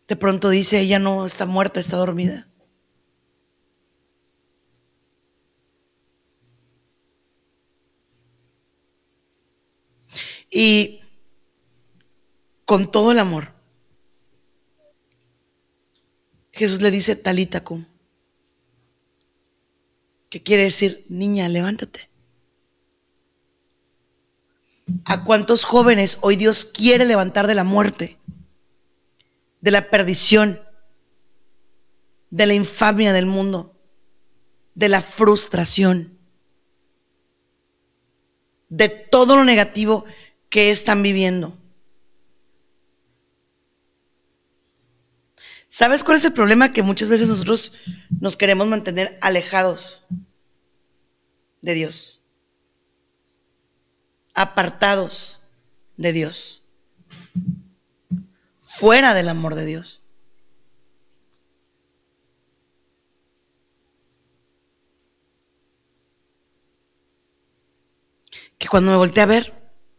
De pronto dice, ella no está muerta, está dormida. Y con todo el amor, Jesús le dice Talita cum, que quiere decir, niña, levántate. ¿A cuántos jóvenes hoy Dios quiere levantar de la muerte, de la perdición, de la infamia del mundo, de la frustración, de todo lo negativo que están viviendo? ¿Sabes cuál es el problema? Que muchas veces nosotros nos queremos mantener alejados de Dios, apartados de Dios, fuera del amor de Dios. Que cuando me volteé a ver,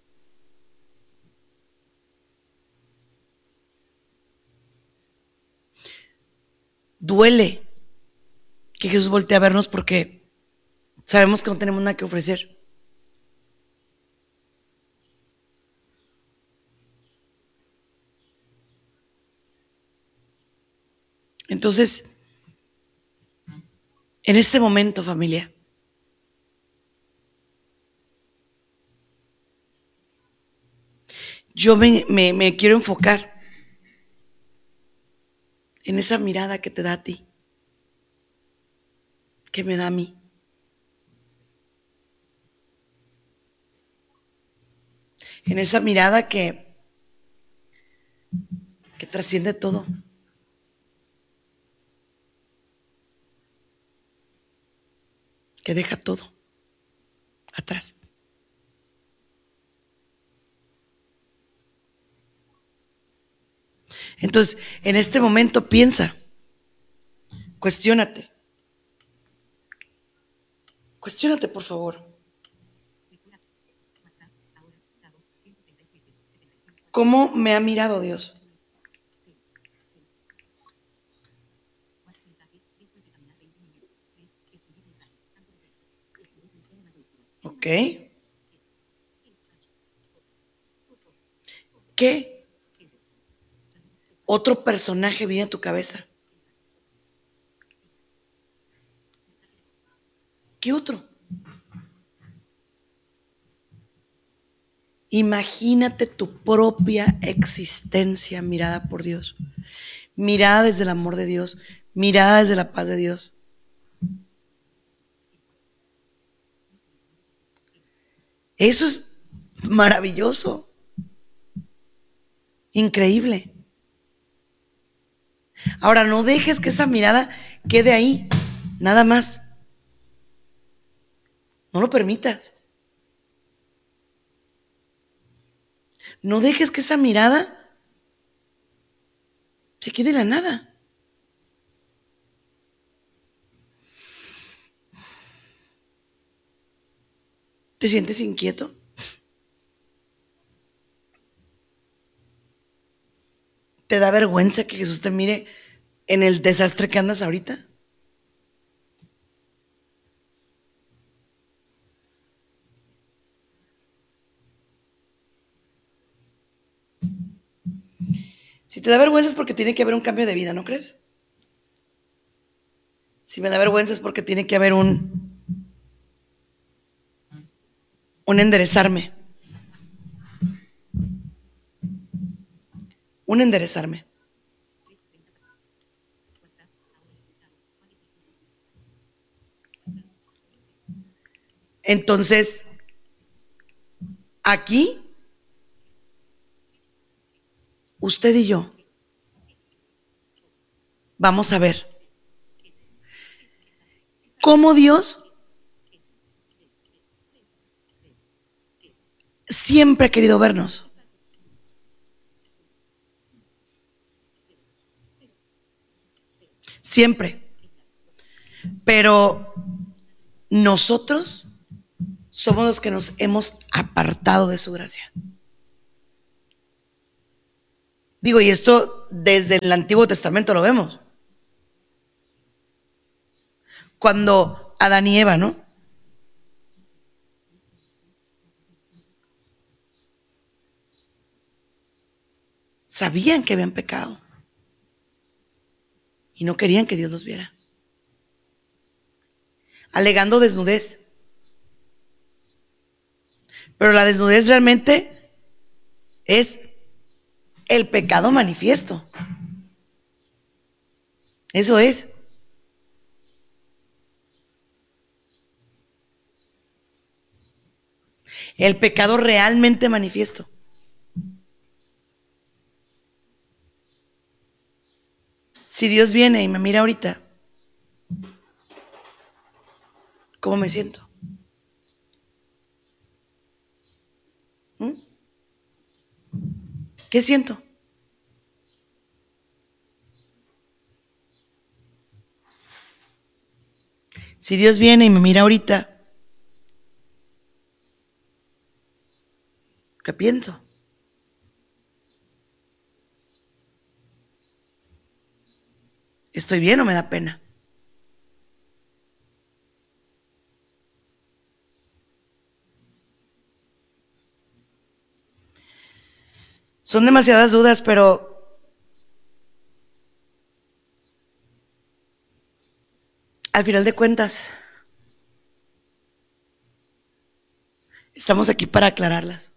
duele que Jesús voltee a vernos porque sabemos que no tenemos nada que ofrecer. Entonces, en este momento, familia, yo me quiero enfocar en esa mirada que te da a ti, que me da a mí. En esa mirada que trasciende todo. Que deja todo atrás. Entonces, en este momento piensa, cuestiónate. Cuestiónate, por favor. ¿Cómo me ha mirado Dios? ¿Ok? ¿Qué otro personaje viene a tu cabeza? ¿Qué otro? Imagínate tu propia existencia mirada por Dios, mirada desde el amor de Dios, mirada desde la paz de Dios. Eso es maravilloso, increíble. Ahora, no dejes que esa mirada quede ahí, nada más. No lo permitas. No dejes que esa mirada se quede en la nada. ¿Te sientes inquieto? ¿Te da vergüenza que Jesús te mire en el desastre que andas ahorita? Si te da vergüenza es porque tiene que haber un cambio de vida, ¿no crees? Si me da vergüenza es porque tiene que haber un enderezarme. Un enderezarme. Entonces, aquí, usted y yo vamos a ver cómo Dios siempre ha querido vernos. Siempre. Pero nosotros somos los que nos hemos apartado de su gracia. Digo, y esto desde el Antiguo Testamento lo vemos. Cuando Adán y Eva, ¿no? Sabían que habían pecado y no querían que Dios los viera, alegando desnudez. Pero la desnudez realmente es el pecado manifiesto. Eso es. El pecado realmente manifiesto. Si Dios viene y me mira ahorita, ¿cómo me siento? ¿Mm? ¿Qué siento? Si Dios viene y me mira ahorita, ¿qué pienso? ¿Estoy bien o me da pena? Son demasiadas dudas, pero al final de cuentas, estamos aquí para aclararlas.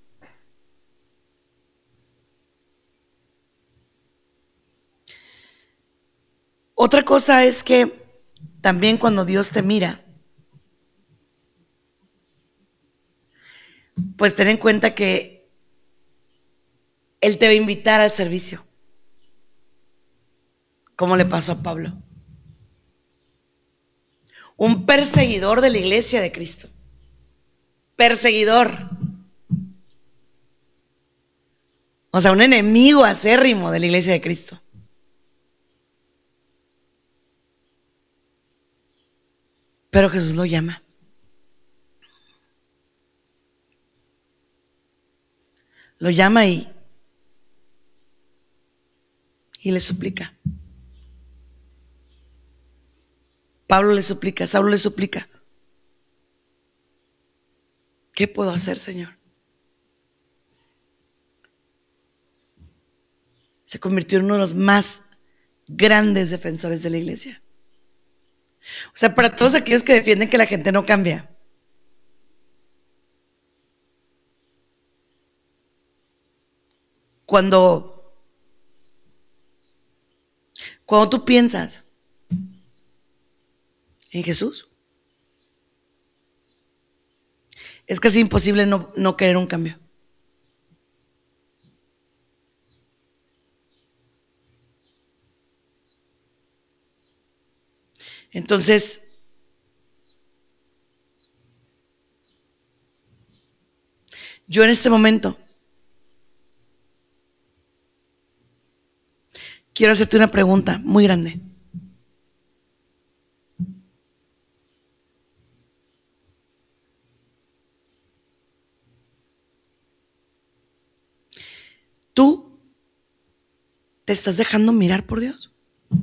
Otra cosa es que también cuando Dios te mira, pues ten en cuenta que Él te va a invitar al servicio, como le pasó a Pablo, un perseguidor de la iglesia de Cristo. Perseguidor. O sea, un enemigo acérrimo de la iglesia de Cristo. Pero Jesús lo llama. Lo llama y le suplica. Pablo le suplica, Saulo le suplica. ¿Qué puedo hacer, Señor? Se convirtió en uno de los más grandes defensores de la iglesia. O sea, para todos aquellos que defienden que la gente no cambia. Cuando tú piensas en Jesús, es casi imposible no querer un cambio. Entonces, yo en este momento quiero hacerte una pregunta muy grande. ¿Tú te estás dejando mirar por Dios?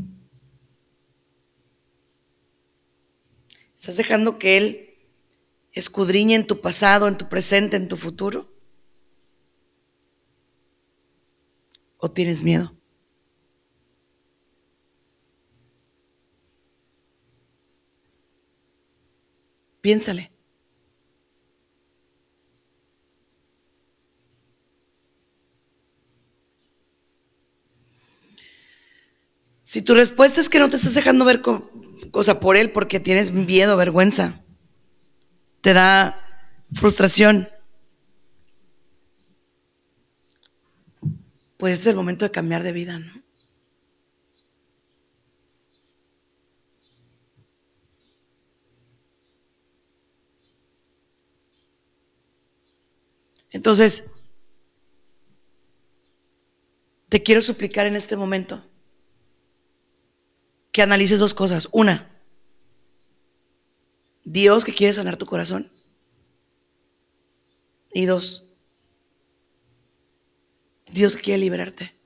¿Estás dejando que Él escudriñe en tu pasado, en tu presente, en tu futuro? ¿O tienes miedo? Piénsale. Si tu respuesta es que no te estás dejando ver por Él porque tienes miedo, vergüenza, te da frustración, pues es el momento de cambiar de vida, ¿no? Entonces, te quiero suplicar en este momento que analices dos cosas. Una, Dios que quiere sanar tu corazón. Y dos, Dios que quiere liberarte.